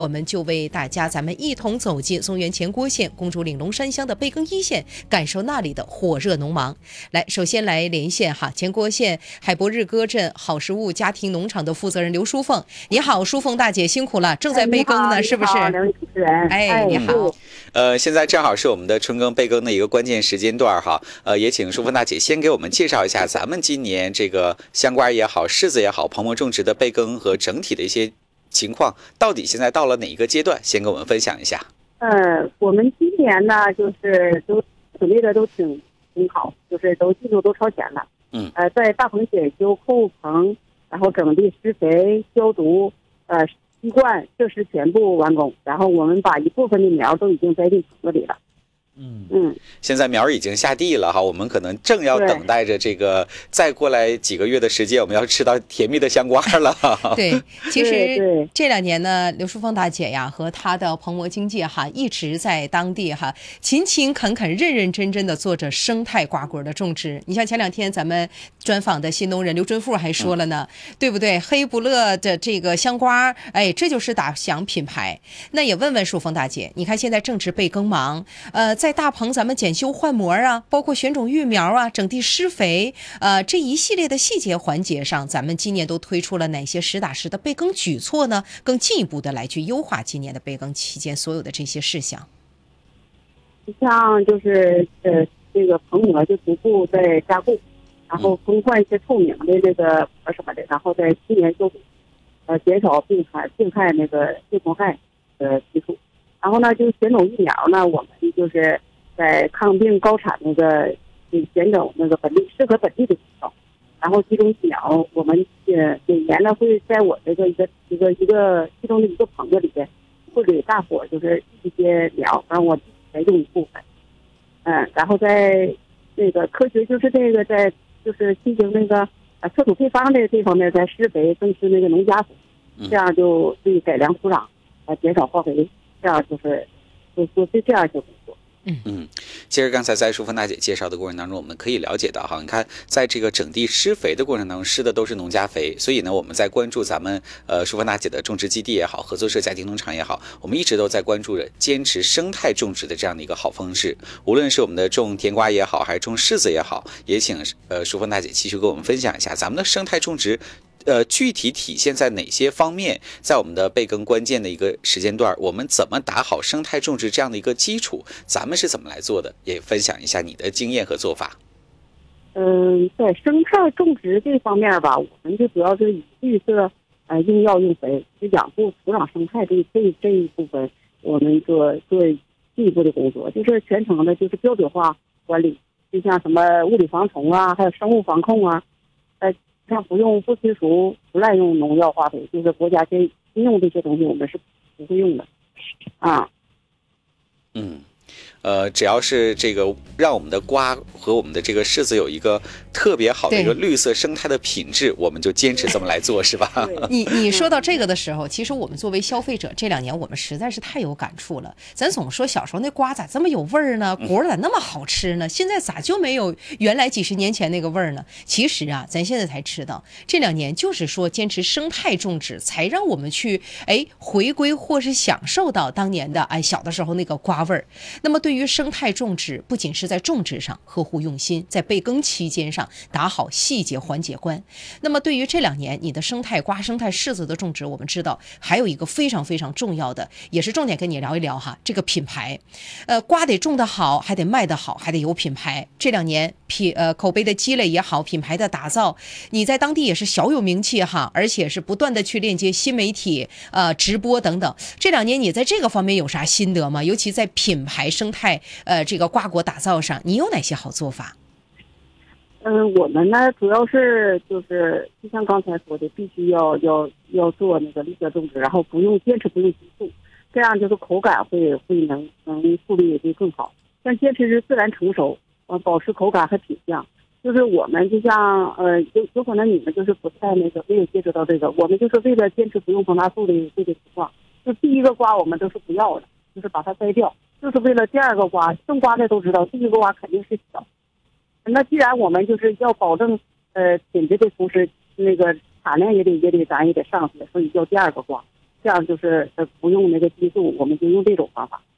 我们就为大家咱们一同走进松原前郭县公主岭龙山乡的贝耕一线，感受那里的火热农忙。来，首先来连线前郭县海博日歌镇好食物家庭农场的负责人刘淑凤。你好，淑凤大姐，辛苦了，正在备耕呢，是不是？ 两位主持人， 你好。 现在正好是我们的春耕备耕的一个关键时间段哈。也请淑凤大姐先给我们介绍一下咱们今年这个香瓜也好、柿子也好、棚膜种植的备耕和整体的一些情况，到底现在到了哪一个阶段？先跟我们分享一下。 我们今年呢，就是都准备的都挺好，就是都进度都超前了。在大棚检修、扣棚，然后整地、施肥、消毒，浇灌，这是全部完工。然后我们把一部分的苗都已经栽进棚子里了。 现在苗已经下地了哈，我们可能正要等待着这个再过来几个月的时间，我们要吃到甜蜜的香瓜了。 对，其实这2年呢，刘淑凤大姐呀和她的棚膜经济一直在当地勤勤恳恳、认认真真的做着生态瓜果的种植。你像前2天咱们专访的新农人刘春富还说了呢，对不对？黑不乐的这个香瓜，这就是打响品牌。那也问问淑凤大姐，你看现在正值备耕忙，在大棚咱们检修换膜包括选种育苗整地施肥，这一系列的细节环节上，咱们今年都推出了哪些实打实的备耕举措呢？更进一步的来去优化今年的备耕期间所有的这些事项。 像就是这个棚膜就逐步在加固，然后更换一些透明的这个什么的，然后在今年就减少病害那个病虫害基础。然后呢，就是选种育苗呢，我们就是在抗病高产那个选种那个适合本地的品种，然后集中育苗，我们每年呢会在我这个一个其中的一个棚子里边，会给大伙就是一些苗，然后我再用一部分，然后在那个科学就是这个在就是进行那个测土配方的这方面，在施肥更是那个农家肥，这样就对改良土壤，减少化肥。这样就是这样就工作。 其实刚才在淑芬大姐介绍的过程当中，我们可以了解到哈，你看在这个整地施肥的过程当中，施的都是农家肥，所以呢，我们在关注咱们淑芬大姐的种植基地也好，合作社家庭农场也好，我们一直都在关注着坚持生态种植的这样的一个好方式。无论是我们的种甜瓜也好，还是种柿子也好，也请淑芬大姐继续跟我们分享一下咱们的生态种植。具体体现在哪些方面？在我们的备耕关键的一个时间段，我们怎么打好生态种植这样的一个基础？咱们是怎么来做的？也分享一下你的经验和做法。 在生态种植这方面吧，我们就主要是以绿色用药用肥，就养护土壤生态这一部分，我们做进一步的工作，就是全程的就是标准化管理，就像什么物理防虫还有生物防控像不用不催熟、不滥用农药化肥，就是国家先用这些东西，我们是不会用的只要是这个让我们的瓜和我们的这个柿子有一个特别好的一个绿色生态的品质，我们就坚持这么来做，是吧？ 你说到这个的时候，其实我们作为消费者，这2年我们实在是太有感触了。咱总说小时候那瓜咋这么有味儿呢？果咋那么好吃呢？现在咋就没有原来几十年前那个味儿呢？其实咱现在才知道，这2年就是说坚持生态种植，才让我们去回归或是享受到当年的小的时候那个瓜味儿。那么对于生态种植，不仅是在种植上呵护用心，在备耕期间上打好细节环节关。那么对于这2年你的生态瓜、生态柿子的种植，我们知道还有一个非常非常重要的，也是重点跟你聊一聊这个品牌。瓜得种得好，还得卖得好，还得有品牌。这2年口碑的积累也好，品牌的打造，你在当地也是小有名气而且是不断的去链接新媒体、直播等等。这2年你在这个方面有啥心得吗？尤其在品牌生态这个瓜果打造上，你有哪些好做法？ 我们呢主要是就是就像刚才说的，必须要做那个绿色种植，然后坚持不用激素，这样就是口感会能速率也会更好。像坚持是自然成熟，保持口感和品相。就是我们就像有可能你们就是不太没有接触到这个，我们就是为了坚持不用膨大素的这个情况，就第一个瓜我们都是不要的，就是把它摘掉，就是为了第二个瓜。种瓜的都知道，第一个瓜肯定是小。那既然我们就是要保证品质的同时，那个产量也得咱也得上去，所以叫第二个瓜。 这样就是不用那个激素，我们就用这种方法。